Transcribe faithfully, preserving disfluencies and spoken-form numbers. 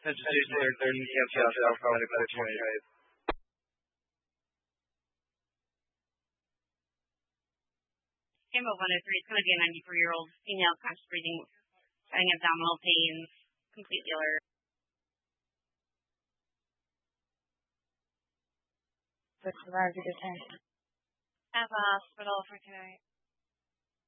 Vegetation thirteen, South Alpha Medical twenty-five. Camel one oh three, it's going to be a ninety-four-year-old female, conscious breathing, having abdominal pains, completely alert. What's the rise of the ten? At the hospital for tonight.